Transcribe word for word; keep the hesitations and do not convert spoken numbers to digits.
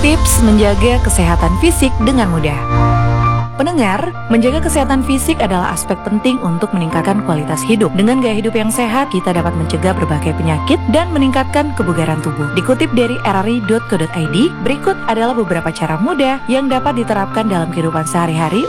Tips menjaga kesehatan fisik dengan mudah. Pendengar, menjaga kesehatan fisik adalah aspek penting untuk meningkatkan kualitas hidup. Dengan gaya hidup yang sehat, kita dapat mencegah berbagai penyakit dan meningkatkan kebugaran tubuh. Dikutip dari r r i dot co dot i d, berikut adalah beberapa cara mudah yang dapat diterapkan dalam kehidupan sehari-hari